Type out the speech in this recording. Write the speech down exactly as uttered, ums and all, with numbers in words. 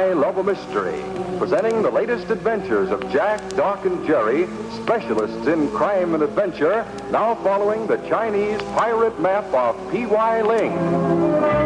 I Love a Mystery, presenting the latest adventures of Jack, Doc, and Jerry, specialists in crime and adventure, now following the Chinese pirate map of P Y Ling.